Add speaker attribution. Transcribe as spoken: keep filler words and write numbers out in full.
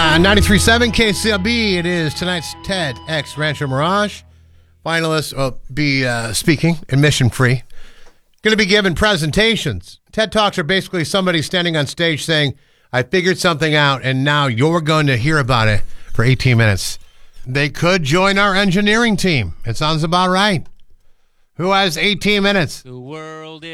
Speaker 1: Uh, ninety-three point seven K C L B. It is tonight's TED X Rancho Mirage. Finalists will be uh, speaking, admission free. Going to be giving presentations. TED Talks are basically somebody standing on stage saying, I figured something out, and now you're going to hear about it for eighteen minutes. They could join our engineering team. It sounds about right. Who has eighteen minutes?
Speaker 2: The world is